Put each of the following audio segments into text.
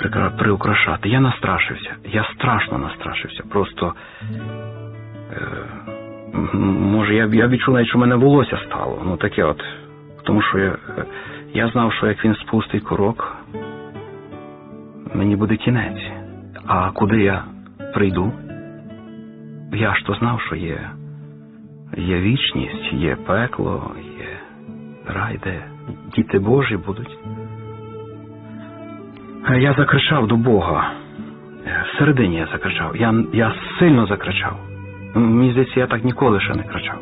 приукрашати. Я настрашився. Я страшно настрашився. Просто, може, я відчув навіть, що в мене волосся стало. Ну, таке от. Тому що я знав, що як він спустить курок, мені буде кінець. А куди я прийду? Я ж то знав, що є вічність, є пекло, є рай, де діти Божі будуть. Я закричав до Бога. Всередині я закричав. Я сильно закричав. Мені здається, я так ніколи ще не кричав.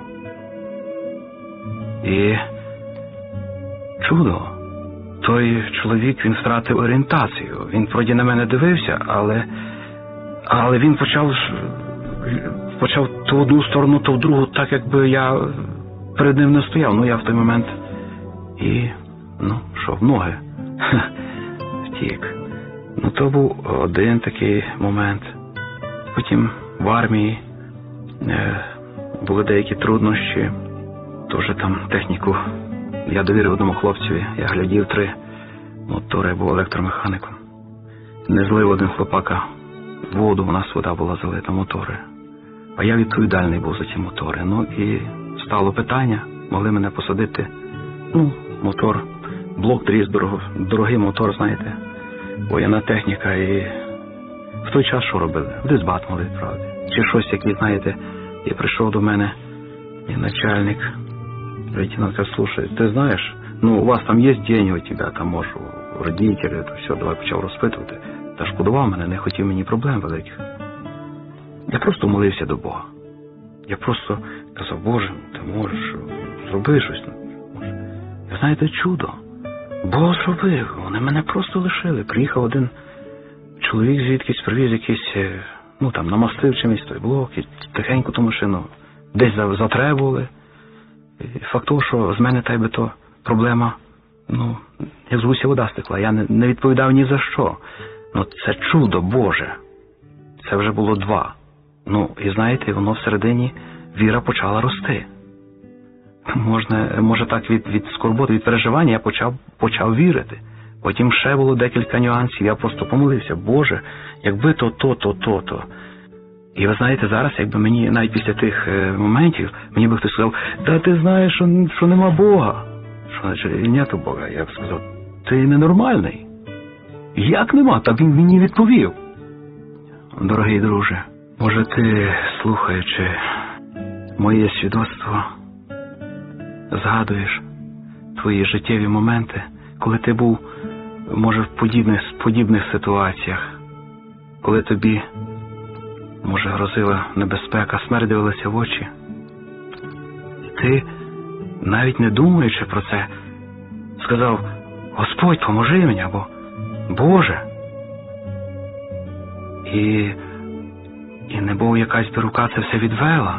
І чудо. Той чоловік, він втратив орієнтацію. Він вроді на мене дивився, але він почав то в одну сторону, то в другу, так якби я перед ним не стояв. Ну, я в той момент і, в ноги втік. Ну, то був один такий момент. Потім в армії були деякі труднощі. Теж там техніку я довірив одному хлопцеві. Я глядів 3 мотори, я був електромеханіком. Не злив один хлопака воду, у нас вода була залита, мотори. А я відповідальний був за ці мотори. Ну і стало питання, могли мене посадити. Мотор, блок дріз, дорогий мотор, знаєте, воєнна техніка. І в той час що робили? В дисбат могли відправити. Чи щось, який, знаєте, і прийшов до мене і начальник, лейтенант каже, слушай, ти знаєш, у вас там є деньги у тебе, там, може, родителі, то все, давай почав розпитувати. Та шкодував мене, не хотів мені проблем великих. Я просто молився до Бога. Я просто казав, Боже, ти можеш, зроби щось. І знаєте, чудо. Бог зробив, вони мене просто лишили. Приїхав один чоловік звідкись, привіз якийсь, намастив чимось той блок, і тихенько ту машину десь затребували. І факт того, що з мене та й би то проблема, як з гуся вода стекла. Я не відповідав ні за що. Це чудо Боже. Це вже було 2. І знаєте, воно всередині, віра почала рости. Може так від скорботи, від переживання я почав вірити. Потім ще було декілька нюансів, я просто помолився, Боже, якби то. І ви знаєте, зараз, якби мені, навіть після тих моментів, мені би хтось сказав, та ти знаєш, що нема Бога. Що значить, нету Бога. Я б сказав, ти ненормальний. Як нема? Так він мені відповів. Дорогий друже, може ти, слухаючи моє свідоцтво, згадуєш твої життєві моменти, коли ти був, може, в подібних ситуаціях, коли тобі, може, грозила небезпека, смерть дивилася в очі. Ти, навіть не думаючи про це, сказав, Господь, поможи мені, або Боже. І небов якась би рука це все відвела.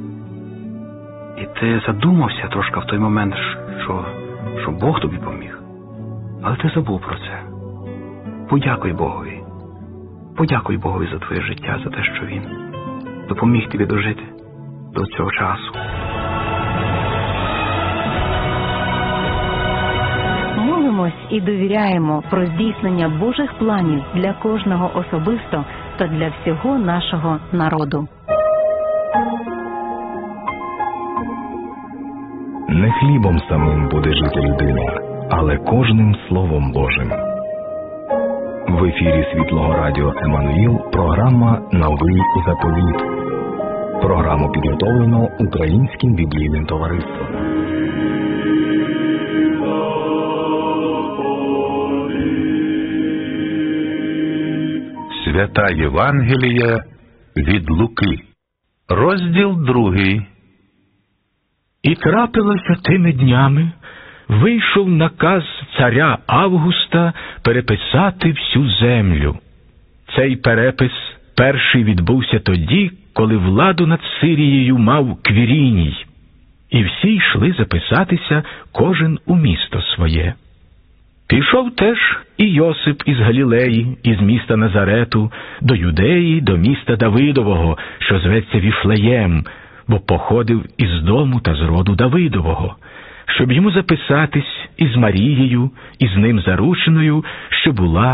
І ти задумався трошки в той момент, що Бог тобі поміг. Але ти забув про це. Подякуй Богові. Подякуй Богові за твоє життя, за те, що Він допоміг тобі дожити до цього часу. Молимось і довіряємо про здійснення Божих планів для кожного особисто та для всього нашого народу. Не хлібом самим буде жити людина, але кожним Словом Божим. В ефірі Світлого Радіо Еммануїл програма «Новий заповіт». Програму підготовлено Українським біблійним товариством. Свята Євангелія від Луки. Розділ 2. І трапилося тими днями, вийшов наказ царя Августа переписати всю землю. Цей перепис перший відбувся тоді, коли владу над Сирією мав Квіріній. І всі йшли записатися, кожен у місто своє. Пішов теж і Йосип із Галілеї, із міста Назарету, до Юдеї, до міста Давидового, що зветься Віфлеєм, бо походив із дому та з роду Давидового, щоб йому записатись із Марією, із ним зарученою, що була